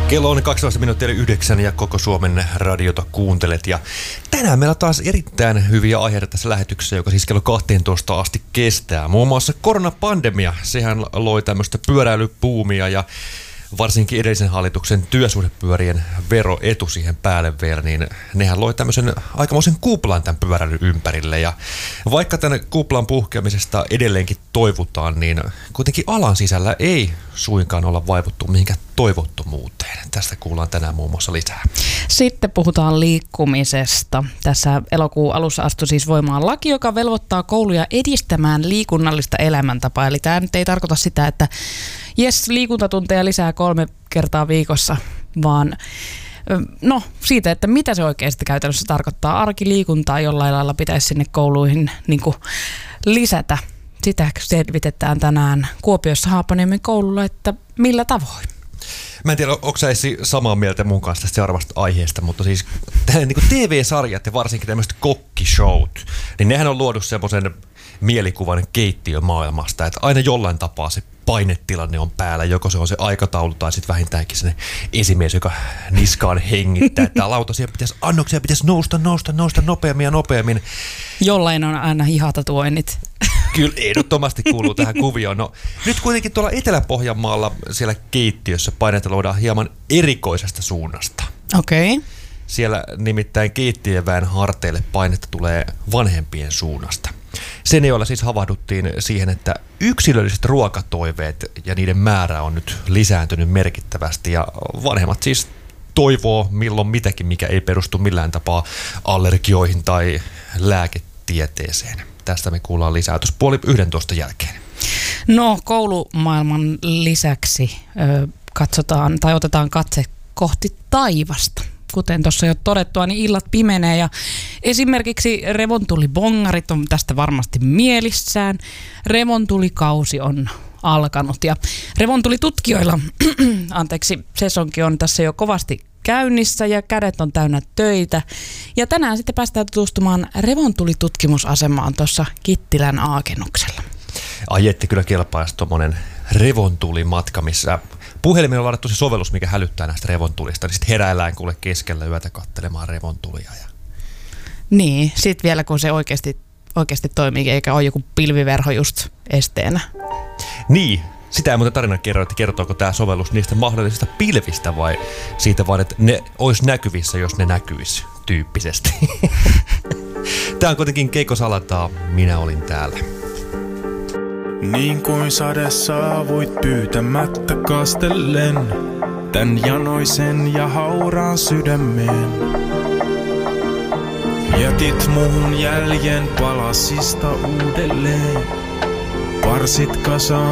Kello on 12:09 ja koko Suomen radiota kuuntelet. Ja tänään meillä on taas erittäin hyviä aiheita tässä lähetyksessä, joka siis kello 12 asti kestää. Muun muassa koronapandemia, sehän loi tämmöistä pyöräilypuumia ja varsinkin edellisen hallituksen työsuhdepyörien veroetu siihen päälle vielä, niin nehän loi tämmöisen aikamoisen kuplan tämän pyöräilyn ympärille. Ja vaikka tämän kuplan puhkeamisesta edelleenkin toivutaan, niin kuitenkin alan sisällä ei suinkaan olla vaivuttu mihinkään toivottomuuteen. Tästä kuullaan tänään muun muassa lisää. Sitten puhutaan liikkumisesta. Tässä elokuun alussa astui siis voimaan laki, joka velvoittaa kouluja edistämään liikunnallista elämäntapaa. Eli tämä nyt ei tarkoita sitä, että liikuntatunteja lisää 3 kertaa viikossa, vaan siitä, että mitä se oikeasti käytännössä tarkoittaa. Arkiliikuntaa jollain lailla pitäisi sinne kouluihin niin kuin lisätä. Sitä selvitetään tänään Kuopiossa Haapaniemen koululla, että millä tavoin. Mä en tiedä, onko sä samaa mieltä mun kanssa tästä seuraavasta aiheesta, mutta siis niin kuin TV-sarjat ja varsinkin tämmöiset kokkishowt, niin nehän on luodu semmoisen mielikuvan keittiömaailmasta, että aina jollain tapaa se painetilanne on päällä, joko se on se aikataulu tai sitten vähintäänkin se esimies, joka niskaan hengittää, että annoksia pitäisi nousta nopeammin ja nopeammin. Jollain on aina hihatatuoinnit. Kyllä ehdottomasti kuuluu tähän kuvioon. No, nyt kuitenkin tuolla Etelä-Pohjanmaalla siellä keittiössä painetta luodaan hieman erikoisesta suunnasta. Okei. Okay. Siellä nimittäin keittiöväen harteille painetta tulee vanhempien suunnasta. Sen joilla siis havahduttiin siihen, että yksilölliset ruokatoiveet ja niiden määrä on nyt lisääntynyt merkittävästi ja vanhemmat siis toivoo milloin mitäkin, mikä ei perustu millään tapaa allergioihin tai lääketieteeseen. Tästä me kuullaan lisää tuossa 10:30 jälkeen. No, koulumaailman lisäksi otetaan katse kohti taivasta. Kuten tuossa jo todettua, niin illat pimenee ja esimerkiksi revontulibongarit on tästä varmasti mielissään. Revontulikausi on alkanut ja revontulitutkijoilla, sesonki on tässä jo kovasti käynnissä ja kädet on täynnä töitä. Ja tänään sitten päästään tutustumaan revontulitutkimusasemaan tuossa Kittilän Aakennuksella. Ai ette kyllä kelpaisi tuommoinen revontulimatka, missä puhelimella on ladattu se sovellus, mikä hälyttää näistä revontulista, niin sitten heräillään kuule keskellä yötä katselemaan revontulia. Niin, sitten vielä kun se oikeasti toimii, eikä ole joku pilviverho just esteenä. Niin, sitä ei muuten tarina kerro, että kertooko tämä sovellus niistä mahdollisista pilvistä vai siitä vaan, että ne olisi näkyvissä, jos ne näkyisi tyyppisesti. Tämä on kuitenkin Keiko Salataa, minä olin täällä. Niin kuin sade saavuit pyytämättä kastellen, tän janoisen ja hauraan sydämeen. Jätit muhun jäljen palasista uudelleen, parsit kasaan.